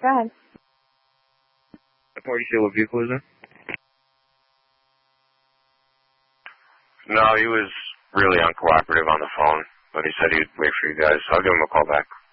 Go ahead. Where do you say what vehicle is it? No, he was really uncooperative on the phone, but he said he'd wait for you guys. I'll give him a call back.